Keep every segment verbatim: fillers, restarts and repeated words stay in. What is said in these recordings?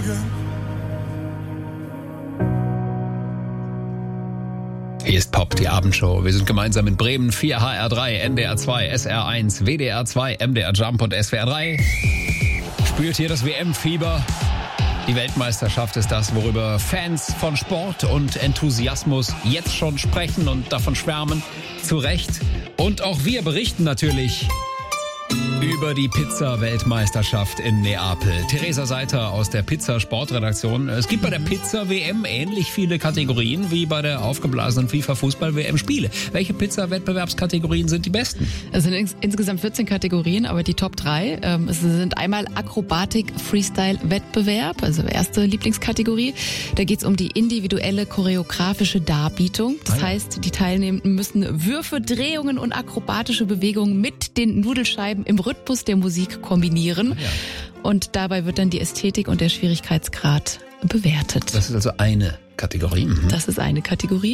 Hier ist Pop, die Abendshow. Wir sind gemeinsam in Bremen, vier H R drei, N D R zwei, S R eins, W D R zwei, M D R Jump und S W R drei. Spürt hier das W M-Fieber. Die Weltmeisterschaft ist das, worüber Fans von Sport und Enthusiasmus jetzt schon sprechen und davon schwärmen. Zu Recht. Und auch wir berichten natürlich über die Pizza-Weltmeisterschaft in Neapel. Theresa Seiter aus der Pizza-Sportredaktion. Es gibt bei der Pizza-W M ähnlich viele Kategorien wie bei der aufgeblasenen FIFA-Fußball-W M-Spiele. Welche Pizza-Wettbewerbskategorien sind die besten? Es sind ins- insgesamt vierzehn Kategorien, aber die Top drei ähm, es sind einmal Akrobatik, Freestyle-Wettbewerb, also erste Lieblingskategorie. Da geht es um die individuelle choreografische Darbietung. Das Ah ja. heißt, die Teilnehmenden müssen Würfe, Drehungen und akrobatische Bewegungen mit den Nudelscheiben im Rhythmus der Musik kombinieren. Ja. Und dabei wird dann die Ästhetik und der Schwierigkeitsgrad bewertet. Das ist also eine Kategorie. Mhm. Das ist eine Kategorie.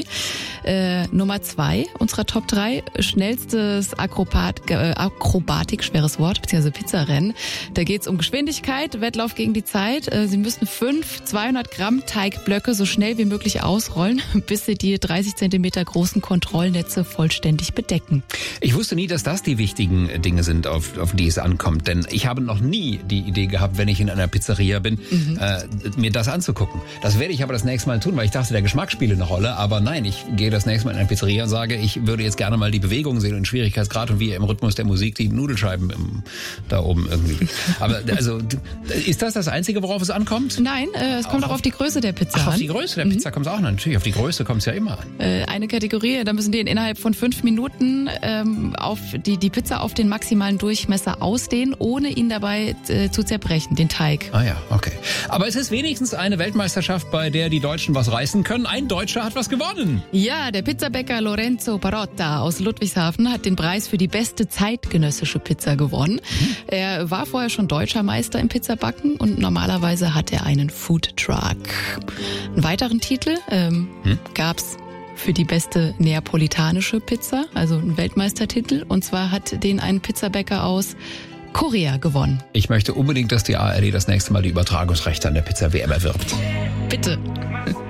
Äh, Nummer zwei unserer Top drei, schnellstes Akrobat, äh, Akrobatik, schweres Wort, beziehungsweise Pizzarennen. Da geht es um Geschwindigkeit, Wettlauf gegen die Zeit. Äh, Sie müssen fünf zweihundert Gramm Teigblöcke so schnell wie möglich ausrollen, bis Sie die dreißig Zentimeter großen Kontrollnetze vollständig bedecken. Ich wusste nie, dass das die wichtigen Dinge sind, auf, auf die es ankommt. Denn ich habe noch nie die Idee gehabt, wenn ich in einer Pizzeria bin, mhm. äh, mir das anzugucken. Das werde ich aber das nächste Mal tun, weil ich dachte, der Geschmack spiele eine Rolle. Aber nein, ich gehe das nächste Mal in eine Pizzeria und sage, ich würde jetzt gerne mal die Bewegung sehen und den Schwierigkeitsgrad und wie im Rhythmus der Musik die Nudelscheiben im, da oben irgendwie. Aber also ist das das Einzige, worauf es ankommt? Nein, äh, es kommt auch, auch auf die Größe der Pizza Ach, an. auf die Größe der Pizza mhm. kommt es auch an. Natürlich, auf die Größe kommt es ja immer an. Äh, eine Kategorie, da müssen die innerhalb von fünf Minuten ähm, auf die, die Pizza auf den maximalen Durchmesser ausdehnen, ohne ihn dabei äh, zu zerbrechen, den Teig. Ah ja, okay. Aber es ist wenigstens eine Weltmeisterschaft, bei der die Deutschen was reißen können. Ein Deutscher hat was gewonnen. Ja, der Pizzabäcker Lorenzo Parotta aus Ludwigshafen hat den Preis für die beste zeitgenössische Pizza gewonnen. Mhm. Er war vorher schon deutscher Meister im Pizzabacken und normalerweise hat er einen Foodtruck. Einen weiteren Titel ähm, hm? gab's für die beste neapolitanische Pizza, also ein Weltmeistertitel. Und zwar hat den ein Pizzabäcker aus Korea gewonnen. Ich möchte unbedingt, dass die A R D das nächste Mal die Übertragungsrechte an der Pizza-W M erwirbt. Bitte.